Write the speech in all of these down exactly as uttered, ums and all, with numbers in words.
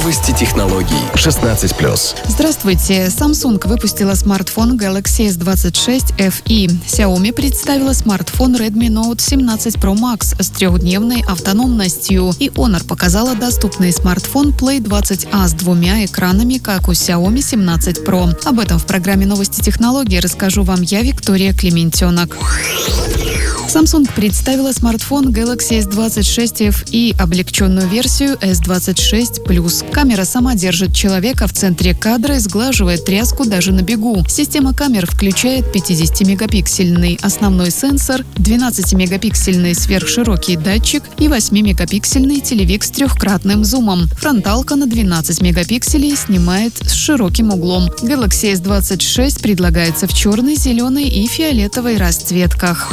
Новости технологий. шестнадцать плюс. Здравствуйте. Samsung выпустила смартфон Galaxy эс двадцать шесть эф и. Xiaomi представила смартфон Redmi Note семнадцать Pro Max с трехдневной автономностью. И Honor показала доступный смартфон Play двадцать а с двумя экранами, как у Xiaomi семнадцать Pro. Об этом в программе «Новости технологий» расскажу вам я, Виктория Клементенок. Samsung представила смартфон Galaxy эс двадцать шесть эф и, облегченную версию эс двадцать шесть плюс. Камера сама держит человека в центре кадра и сглаживает тряску даже на бегу. Система камер включает пятидесятимегапиксельный основной сенсор, двенадцатимегапиксельный сверхширокий датчик и восьмимегапиксельный телевик с трехкратным зумом. Фронталка на двенадцать мегапикселей снимает с широким углом. Galaxy эс двадцать шесть предлагается в черной, зеленой и фиолетовой расцветках.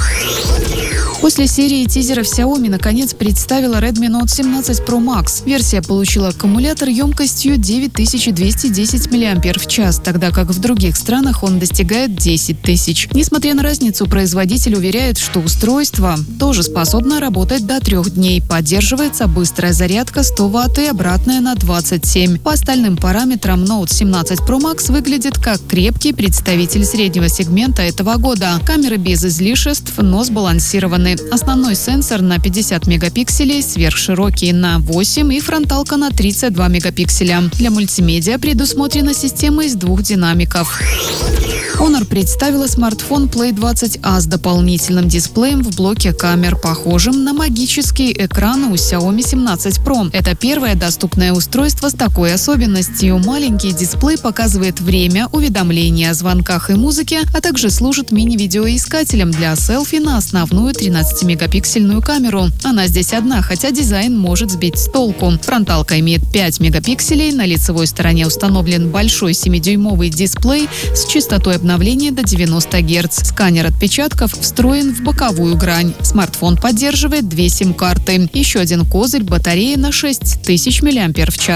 После серии тизеров Xiaomi наконец представила Redmi Note семнадцать Pro Max. Версия получила аккумулятор емкостью девять тысяч двести десять мАч, тогда как в других странах он достигает десять тысяч. Несмотря на разницу, производитель уверяет, что устройство тоже способно работать до трех дней. Поддерживается быстрая зарядка сто ватт и обратная на двадцать семь. По остальным параметрам Note семнадцать Pro Max выглядит как крепкий представитель среднего сегмента этого года. Камеры без излишеств, но сбалансированы. Основной сенсор на пятьдесят мегапикселей, сверхширокий на восемь и фронталка на тридцать два мегапикселя. Для мультимедиа предусмотрена система из двух динамиков. Honor представила смартфон Play двадцать а с дополнительным дисплеем в блоке камер, похожим на магические экраны у Xiaomi семнадцать Pro. Это первое доступное устройство с такой особенностью. Маленький дисплей показывает время, уведомления о звонках и музыке, а также служит мини-видеоискателем для селфи на основную тринадцатимегапиксельную камеру. Она здесь одна, хотя дизайн может сбить с толку. Фронталка имеет пять мегапикселей, на лицевой стороне установлен большой семидюймовый дисплей с частотой обновления до девяноста герц. Сканер отпечатков встроен в боковую грань. Смартфон поддерживает две сим-карты. Еще один козырь — батарея на шесть тысяч мАч.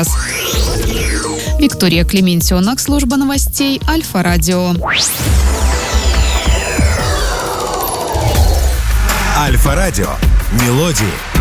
Виктория Клементенок, служба новостей Альфа-Радио. Альфа-Радио. Мелодии,